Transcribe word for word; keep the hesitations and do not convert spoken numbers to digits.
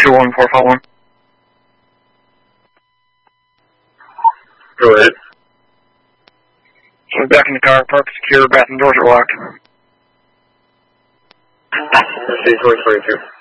two one four five one. Go ahead. So back in the car, park secure, bathroom doors are locked. C twenty twenty-two.